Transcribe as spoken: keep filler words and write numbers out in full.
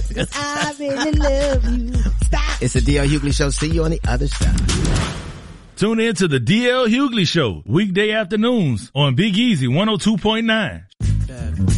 I really love you. Stop. It's the D L Hughley Show. See you on the other side. Tune in to the D L Hughley Show, weekday afternoons on Big Easy one oh two point nine.